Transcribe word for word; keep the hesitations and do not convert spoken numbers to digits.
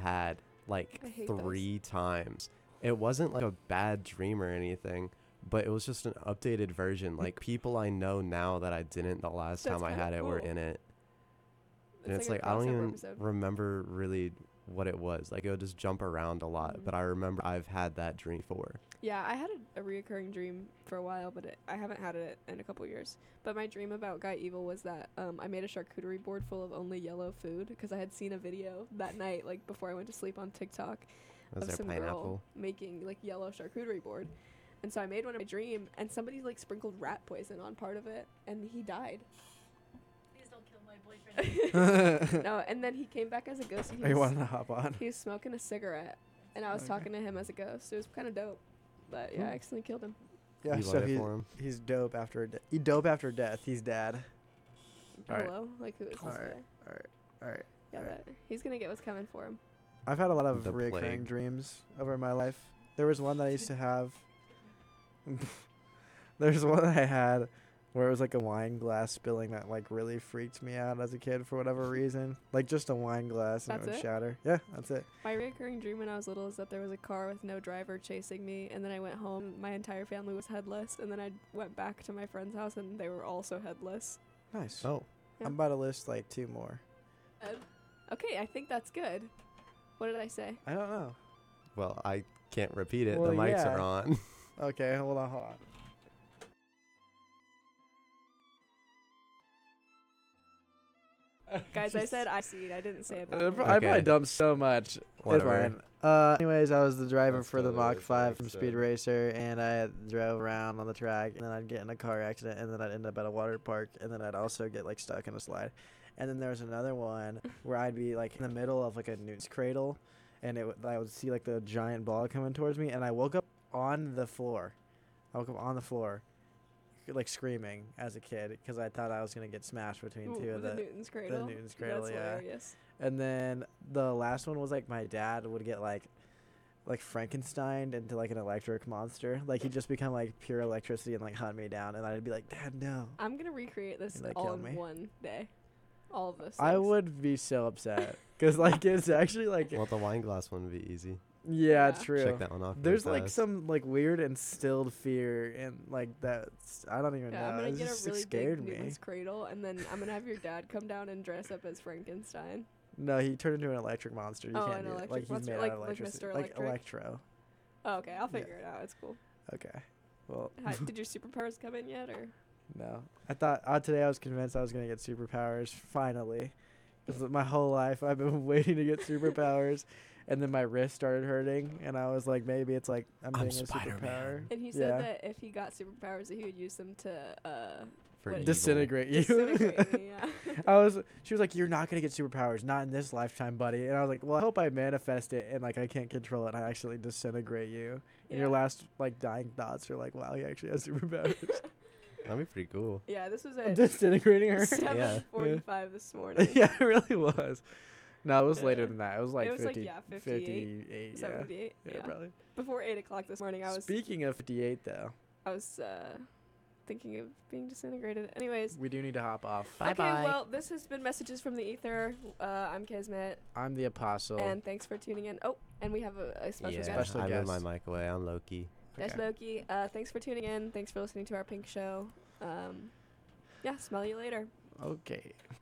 had like I hate three times. It wasn't like a bad dream or anything, but it was just an updated version. Like people I know now that I didn't the last That's time I kinda had it were cool. in it. And it's, like, like a I don't crossover even episode. remember really what it was. Like it would just jump around a lot, Mhm. but I remember I've had that dream before. Yeah, I had a, a reoccurring dream for a while, but it, I haven't had it in a couple years. But my dream about Guy Evil was that um, I made a charcuterie board full of only yellow food because I had seen a video that night, like before I went to sleep on TikTok, Was of there some pineapple? girl making like yellow charcuterie board. And so I made one in my dream, and somebody like sprinkled rat poison on part of it, and he died. Please don't kill my boyfriend. No, and then he came back as a ghost. And he Are you was, wanting to hop on? he was smoking a cigarette, and I was Okay. talking to him as a ghost. It was kind of dope. But yeah, I Hmm. accidentally killed him. Yeah, You so voted he's, for him? he's dope after de- he dope after death. He's dad. Alright. Hello? Like, who is this Alright. guy? All right, all right. Yeah, alright. but he's gonna get what's coming for him. I've had a lot of The recurring plague. dreams over my life. There was one that I used to have. There's one that I had where it was like a wine glass spilling that like really freaked me out as a kid for whatever reason. Like just a wine glass and That's it would it? shatter. Yeah, that's it. My recurring dream when I was little is that there was a car with no driver chasing me, and then I went home, my entire family was headless, and then I went back to my friend's house, and they were also headless. Nice. Oh, Yeah. I'm about to list like two more. Okay, I think that's good. What did I say? I don't know. well, I can't repeat it. Well, the mics yeah. are on. Okay, hold on, hold on. Guys, I said I seed. I didn't say it. Uh, back pro- then. I Okay. probably dumped so much. It's Whatever. fine. Uh, anyways, I was the driver That's for the totally Mach what five I from said. Speed Racer, and I drove around on the track, and then I'd get in a car accident, and then I'd end up at a water park, and then I'd also get like stuck in a slide. And then there was another one where I'd be like in the middle of like a Newt's cradle, and it w- I would see like the giant ball coming towards me, and I woke up on the floor. I woke up on the floor, like screaming as a kid because I thought I was gonna get smashed between Ooh, two of the the. Newton's cradle. Newton's cradle, That's yeah. hilarious. And then the last one was like my dad would get like like Frankenstein into like an electric monster. Like he'd just become like pure electricity and like hunt me down, and I'd be like, Dad, no. I'm gonna recreate this And they all killed in me. one day. All of this. I would be so upset because like it's actually like Well, the wine glass one would be easy. yeah, Yeah. true. Check that one off. There's real like fast. some like weird instilled fear and like that's I don't even Yeah, know. I'm gonna It get just a really scared big me. Newton's cradle, and then I'm gonna have your dad come down and dress up as Frankenstein. No, he turned into an electric monster. You Oh, can't an do it. electric Like he's monster? made Like- out of like electricity. Mister Like Electric? electro. Oh, okay, I'll Yeah. figure it out. It's cool. Okay. Well, How, did your superpowers come in yet, or? no. I thought uh, today I was convinced I was gonna get superpowers finally. 'Cause my whole life I've been waiting to get superpowers, and then my wrist started hurting, and I was like, maybe it's like I'm, I'm getting a Spider-Man. superpower. And he said Yeah. that if he got superpowers, that he would use them to uh, For what- evil. Disintegrate you. disintegrate me. Yeah. I was. She was like, "You're not gonna get superpowers, not in this lifetime, buddy." And I was like, "Well, I hope I manifest it, and like I can't control it, and I actually disintegrate you." And your Yeah. last like dying thoughts are like, "Wow, he actually has superpowers." That'd be pretty cool. Yeah, this was I'm at disintegrating her. seven forty-five this morning. Yeah, it really was. No, it was later Yeah. than that. It was like It was, like, fifty, yeah, fifty-eight, fifty-eight. Yeah, seventy-eight. yeah, Yeah. probably. Before eight o'clock this morning, I was Speaking of fifty-eight, though, I was uh, thinking of being disintegrated. Anyways. we do need to hop off. Okay, well, this has been Messages from the Ether. Uh, I'm Kismet, I'm the apostle. and thanks for tuning in. Oh, and we have a, a special yeah, guest. Special I moved guest. my mic away. I'm Loki. Yes, Okay. Loki. Uh, thanks for tuning in. Thanks for listening to our Pink Show. Um, yeah, smell you later. Okay.